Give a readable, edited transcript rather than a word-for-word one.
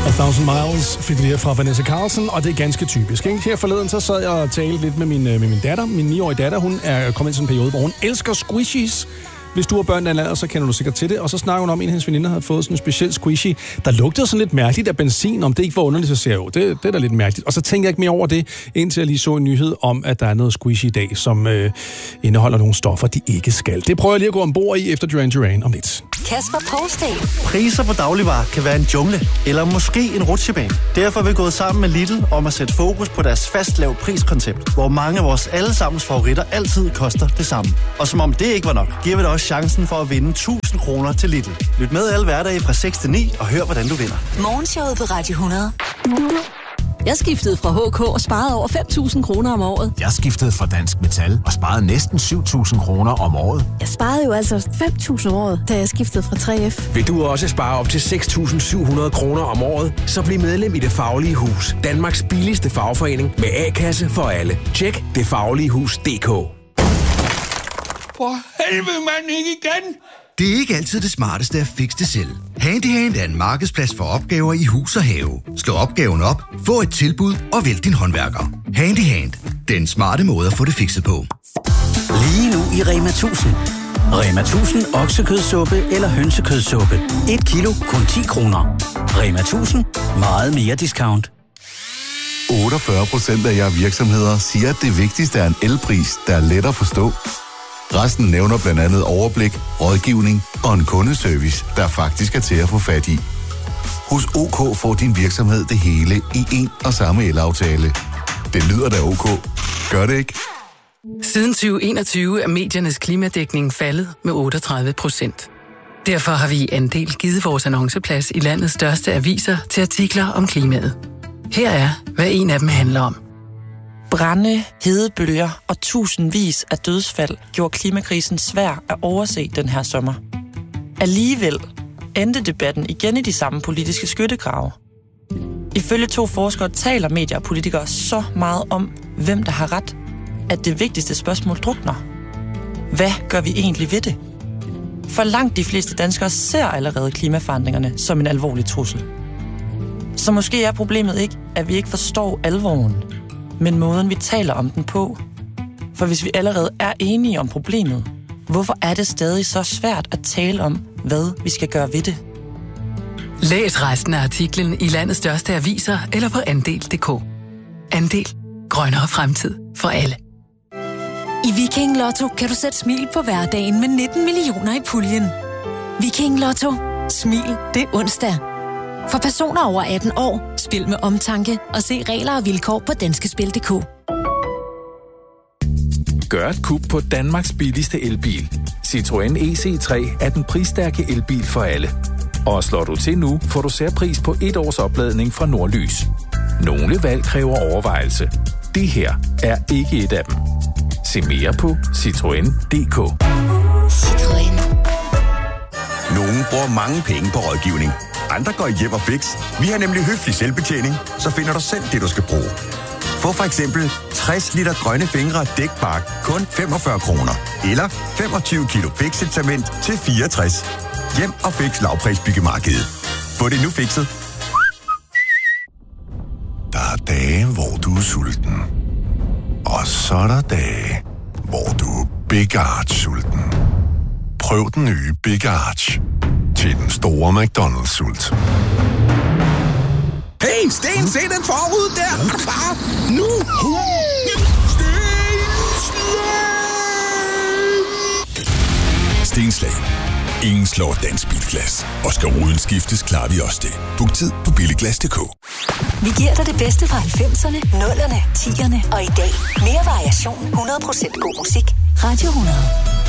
A Thousand Miles fik vi her fra Vanessa Carlson, og det er ganske typisk. Ikke? Her forleden så sad jeg og talte lidt med min datter. Min 9-årige datter, hun er kommet ind i en periode, hvor hun elsker squishies. Hvis du har børn, der er så kender du sikkert til det. Og så snakker hun om, at en af hendes veninder havde fået sådan en speciel squishy, der lugtede sådan lidt mærkeligt af benzin. Om det ikke var underligt, så siger jeg jo, det er da lidt mærkeligt. Og så tænkte jeg ikke mere over det, indtil jeg lige så en nyhed om, at der er noget squishy i dag, som indeholder nogle stoffer, de ikke skal. Det prøver jeg lige at gå ombord i efter Duran Duran om lidt. Kasper Poulsdal. Priser på dagligvarer kan være en jungle, eller måske en rutsjebane. Derfor er vi gået sammen med Lidl om at sætte fokus på deres fastlav priskoncept, hvor mange af vores allesammens favoritter altid koster det samme. Og som om det ikke var nok, giver vi dig også chancen for at vinde 1000 kroner til Lidl. Lyt med alle hverdage fra 6 til 9 og hør, hvordan du vinder. Morgenshowet på Radio 100. Jeg skiftede fra HK og sparede over 5.000 kroner om året. Jeg skiftede fra Dansk Metal og sparede næsten 7.000 kroner om året. Jeg sparede jo altså 5.000 om året, da jeg skiftede fra 3F. Vil du også spare op til 6.700 kroner om året? Så bliv medlem i Det Faglige Hus. Danmarks billigste fagforening med A-kasse for alle. Tjek detfagligehus.dk. For helvede, mand, ikke igen! Det er ikke altid det smarteste at fikse det selv. Handyhand er en markedsplads for opgaver i hus og have. Slå opgaven op, få et tilbud og vælg din håndværker. Handyhand. Den smarte måde at få det fikset på. Lige nu i Rema 1000. Rema 1000 oksekødssuppe eller hønsekødssuppe. 1 kilo, kun 10 kroner. Rema 1000. Meget mere discount. 48% af jer virksomheder siger, at det vigtigste er en elpris, der er let at forstå. Resten nævner blandt andet overblik, rådgivning og en kundeservice, der faktisk er til at få fat i. Hos OK får din virksomhed det hele i en og samme elaftale. Det lyder da OK. Gør det ikke? Siden 2021 er mediernes klimadækning faldet med 38%. Derfor har vi i Andel givet vores annonceplads i landets største aviser til artikler om klimaet. Her er, hvad en af dem handler om. Brande, hedebølger og tusindvis af dødsfald gjorde klimakrisen svær at overse den her sommer. Alligevel endte debatten igen i de samme politiske skyttegrave. Ifølge 2 forskere taler medier og politikere så meget om, hvem der har ret, at det vigtigste spørgsmål drukner. Hvad gør vi egentlig ved det? For langt de fleste danskere ser allerede klimaforandringerne som en alvorlig trussel. Så måske er problemet ikke, at vi ikke forstår alvoren, men måden vi taler om den på. For hvis vi allerede er enige om problemet, hvorfor er det stadig så svært at tale om, hvad vi skal gøre ved det? Læs resten af artiklen i landets største aviser eller på Andel.dk. Andel. Grønnere fremtid for alle. I Viking Lotto kan du sætte smil på hverdagen med 19 millioner i puljen. Viking Lotto. Smil det onsdag. For personer over 18 år, spil med omtanke og se regler og vilkår på danskespil.dk. Gør et kub på Danmarks billigste elbil. Citroën EC3 er den prisstærke elbil for alle. Og slår du til nu, får du særpris på 1 års opladning fra Nordlys. Nogle valg kræver overvejelse. Det her er ikke et af dem. Se mere på Citroën.dk. Citroën. Nogle bruger mange penge på rådgivning. Andre går i hjem og fix. Vi har nemlig høflig selvbetjening, så finder du selv det, du skal bruge. Få for eksempel 60 liter grønne fingre dækbark kun 45 kroner. Eller 25 kilo fixet-cement til 64. Hjem og fix lavprisbyggemarkedet. Få det nu fikset. Der er dage, hvor du er sulten. Og så er der dage, hvor du er Big Arch-sulten. Prøv den nye Big Arch til den store McDonald's-sult. Hey, Sten, se den forud der! Er du klar? Nu! Stenslag. Ingen slår Dansk Bilglas. Og skal ruden skiftes, klarer vi også det. Book tid på Billiglas.dk. Vi giver dig det bedste fra 90'erne, 0'erne, 10'erne og i dag. Mere variation, 100% god musik. Radio 100.